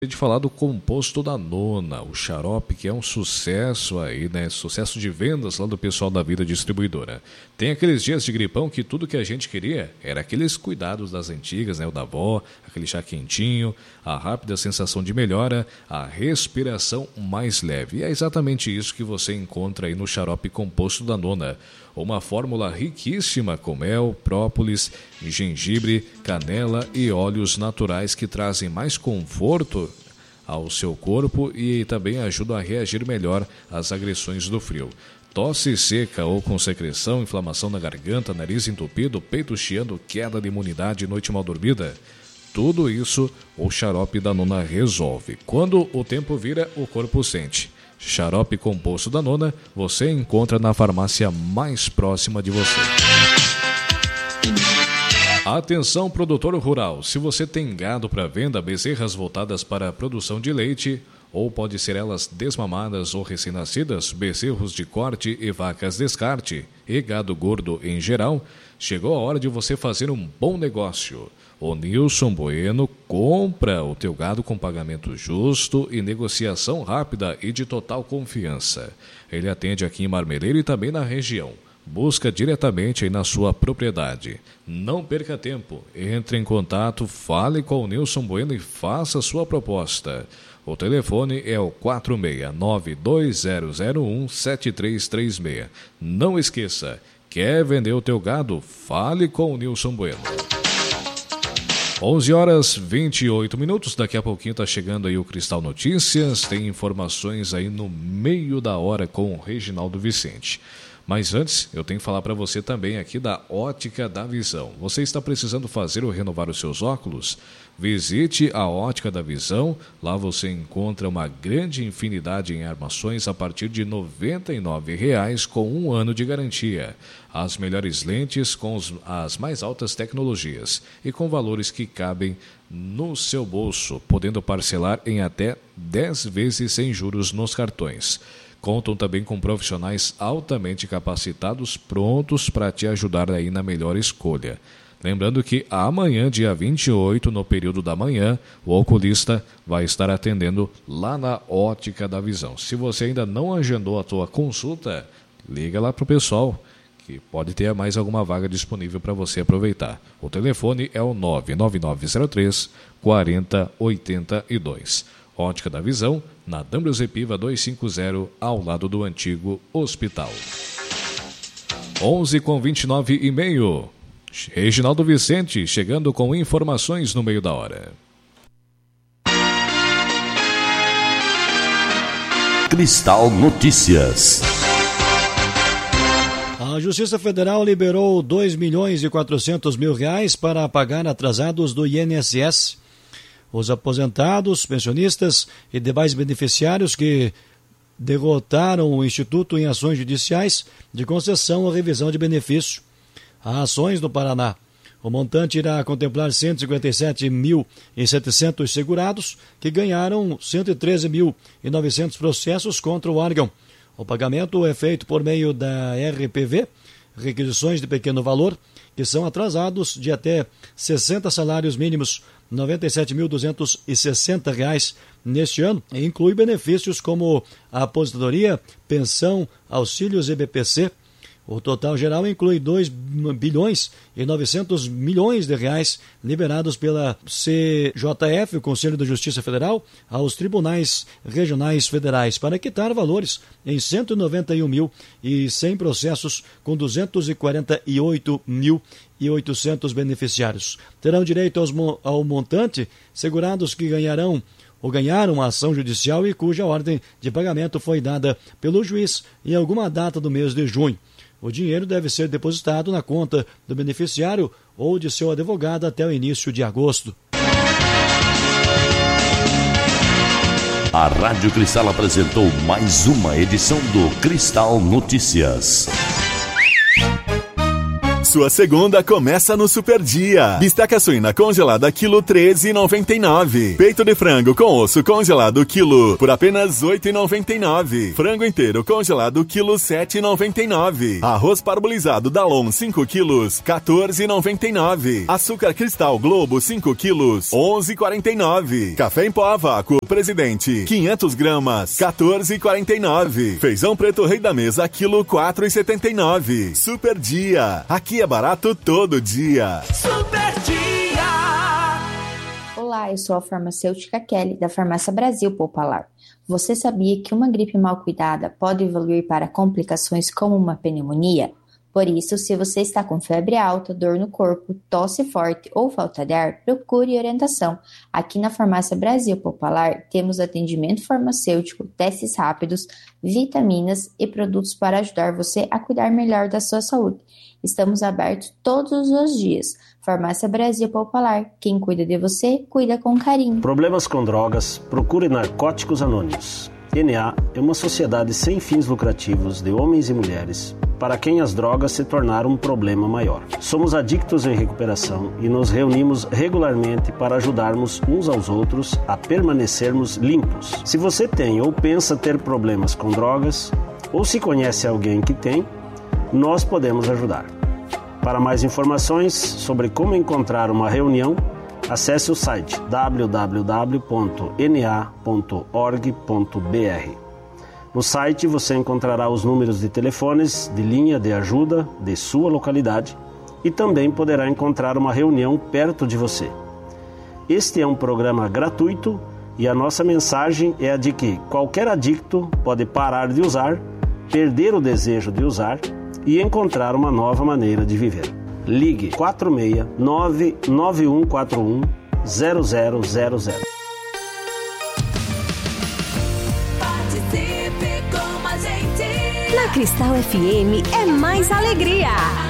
De falar do composto da Nona, o xarope que é um sucesso aí, né? Sucesso de vendas lá do pessoal da Vida Distribuidora. Tem aqueles dias de gripão que tudo que a gente queria era aqueles cuidados das antigas, né? O da avó, aquele chá quentinho, a rápida sensação de melhora, a respiração mais leve. E é exatamente isso que você encontra aí no xarope composto da Nona. Uma fórmula riquíssima com mel, própolis, gengibre, canela e óleos naturais que trazem mais conforto ao seu corpo e também ajudam a reagir melhor às agressões do frio. Tosse seca ou com secreção, inflamação na garganta, nariz entupido, peito chiando, queda de imunidade, noite mal dormida. Tudo isso o xarope da Nona resolve. Quando o tempo vira, o corpo sente. Xarope composto da Nona, você encontra na farmácia mais próxima de você. Atenção, produtor rural. Se você tem gado para venda, bezerras voltadas para a produção de leite, ou pode ser elas desmamadas ou recém-nascidas, bezerros de corte e vacas descarte, e gado gordo em geral, chegou a hora de você fazer um bom negócio. O Nilson Bueno compra o teu gado com pagamento justo e negociação rápida e de total confiança. Ele atende aqui em Marmeleiro e também na região. Busca diretamente aí na sua propriedade. Não perca tempo. Entre em contato, fale com o Nilson Bueno e faça a sua proposta. O telefone é o 469-2001-7336. Não esqueça, quer vender o teu gado? Fale com o Nilson Bueno. 11h28. Daqui a pouquinho está chegando aí o Cristal Notícias. Tem informações aí no meio da hora com o Reginaldo Vicente. Mas antes, eu tenho que falar para você também aqui da Ótica da Visão. Você está precisando fazer ou renovar os seus óculos? Visite a Ótica da Visão. Lá você encontra uma grande infinidade em armações a partir de R$ 99,00 com 1 ano de garantia. As melhores lentes com as mais altas tecnologias e com valores que cabem no seu bolso, podendo parcelar em até 10 vezes sem juros nos cartões. Contam também com profissionais altamente capacitados, prontos para te ajudar aí na melhor escolha. Lembrando que amanhã, dia 28, no período da manhã, o oculista vai estar atendendo lá na Ótica da Visão. Se você ainda não agendou a tua consulta, liga lá para o pessoal, que pode ter mais alguma vaga disponível para você aproveitar. O telefone é o 99903-4082. Ótica da Visão, na D'Ambrosio Zepiva 250, ao lado do antigo hospital. 11h29. Reginaldo Vicente chegando com informações no meio da hora. Cristal Notícias. A Justiça Federal liberou R$2.400.000 para pagar atrasados do INSS. Os aposentados, pensionistas e demais beneficiários que derrotaram o Instituto em ações judiciais de concessão ou revisão de benefício. Há ações no Paraná. O montante irá contemplar 157.700 segurados que ganharam 113.900 processos contra o órgão. O pagamento é feito por meio da RPV, requisições de pequeno valor, que são atrasados de até 60 salários mínimos, R$ 97.260 neste ano, e inclui benefícios como a aposentadoria, pensão, auxílios e BPC. O total geral inclui R$2.900.000.000 liberados pela CJF, o Conselho da Justiça Federal, aos tribunais regionais federais, para quitar valores em 191.100 processos com 248.800 beneficiários. Terão direito ao montante segurados que ganharam a ação judicial e cuja ordem de pagamento foi dada pelo juiz em alguma data do mês de junho. O dinheiro deve ser depositado na conta do beneficiário ou de seu advogado até o início de agosto. A Rádio Cristal apresentou mais uma edição do Cristal Notícias. Sua segunda começa no Super Dia. Bisteca suína congelada quilo 13,99. Peito de frango com osso congelado quilo por apenas 8,99. Frango inteiro congelado quilo 7,99. Arroz parbolizado Dalon 5 quilos 14,99. Açúcar cristal Globo 5 quilos 11,49. Café em pó a vácuo Presidente 500 gramas 14,49. Feijão preto Rei da Mesa quilo 4,79. Super Dia. Aqui é barato todo dia. Super Dia. Olá, eu sou a farmacêutica Kelly, da Farmácia Brasil Popular. Você sabia que uma gripe mal cuidada pode evoluir para complicações como uma pneumonia? Por isso, se você está com febre alta, dor no corpo, tosse forte ou falta de ar, procure orientação. Aqui na Farmácia Brasil Popular, temos atendimento farmacêutico, testes rápidos, vitaminas e produtos para ajudar você a cuidar melhor da sua saúde. Estamos abertos todos os dias. Farmácia Brasil Popular. Quem cuida de você, cuida com carinho. Problemas com drogas? Procure Narcóticos Anônimos. NA é uma sociedade sem fins lucrativos de homens e mulheres para quem as drogas se tornaram um problema maior. Somos adictos em recuperação e nos reunimos regularmente para ajudarmos uns aos outros a permanecermos limpos. Se você tem ou pensa ter problemas com drogas, ou se conhece alguém que tem, nós podemos ajudar. Para mais informações sobre como encontrar uma reunião, acesse o site www.na.org.br. No site você encontrará os números de telefones de linha de ajuda de sua localidade e também poderá encontrar uma reunião perto de você. Este é um programa gratuito e a nossa mensagem é a de que qualquer adicto pode parar de usar, perder o desejo de usar e encontrar uma nova maneira de viver. Ligue 46-99141-0000. Participe com a gente. Na Cristal FM é mais alegria.